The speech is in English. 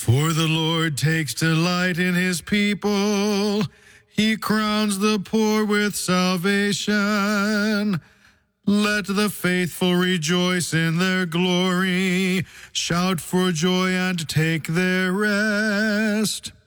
For the Lord takes delight in his people. He crowns the poor with salvation. Let the faithful rejoice in their glory, shout for joy and take their rest.